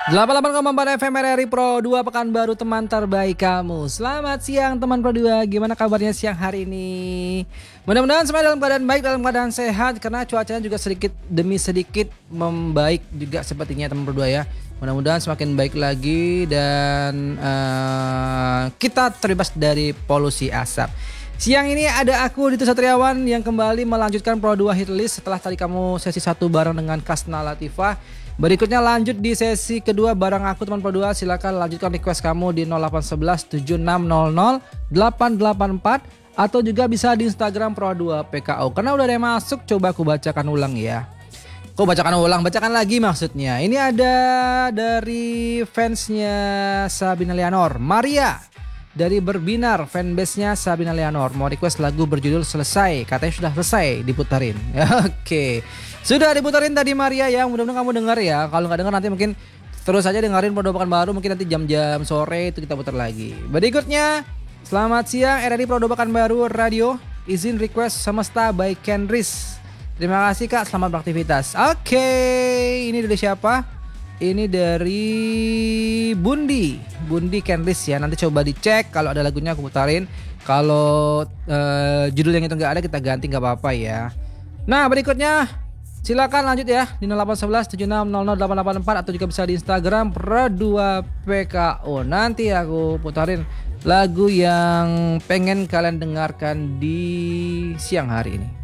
88,4 FM RRI Pro 2 Pekanbaru, teman terbaik kamu. Selamat siang teman Pro 2. Gimana kabarnya siang hari ini? Mudah-mudahan semua dalam keadaan baik, dalam keadaan sehat, karena cuacanya juga sedikit demi sedikit membaik juga sepertinya teman Pro 2 ya. Mudah-mudahan semakin baik lagi dan kita terbebas dari polusi asap. Siang ini ada aku Dito Satriawan yang kembali melanjutkan Pro 2 Hit List setelah tadi kamu sesi 1 bareng dengan Kasna Latifah. Berikutnya lanjut di sesi kedua bareng aku teman Pro 2. Silakan lanjutkan request kamu di 0811 7600 884 atau juga bisa di Instagram Pro 2 PKO. Karena udah ada yang masuk, coba aku bacakan ulang ya. Kok bacakan ulang? Bacakan lagi maksudnya. Ini ada dari fansnya Sabina Leonor, Maria. Dari Berbinar, fanbase-nya Sabina Leonor mau request lagu berjudul Selesai. Katanya sudah selesai diputarin. Oke. Sudah diputarin tadi Maria ya. Mudah-mudahan kamu dengar ya. Kalau nggak dengar nanti mungkin terus aja dengerin Pro 2 Pekanbaru. Mungkin nanti jam-jam sore itu kita putar lagi. Berikutnya, selamat siang RRI Pro 2 Pekanbaru Radio. Izin request Semesta by Kendris. Terima kasih Kak, selamat beraktivitas. Oke, ini dari siapa? Ini dari Bundi Kendris ya. Nanti coba dicek, kalau ada lagunya aku putarin. Kalau judul yang itu nggak ada kita ganti, nggak apa-apa ya. Nah berikutnya silakan lanjut ya di 0811 7600 884 atau juga bisa di Instagram Pro2 PKO. Nanti aku putarin lagu yang pengen kalian dengarkan di siang hari ini.